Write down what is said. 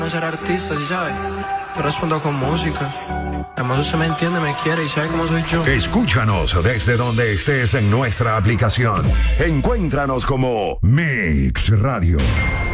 no ser artista, ¿sí sabes? Yo respondo con música. Además usted me entiende, me quiere y sabe cómo soy yo. Escúchanos desde donde estés en nuestra aplicación. Encuéntranos como Mix Radio.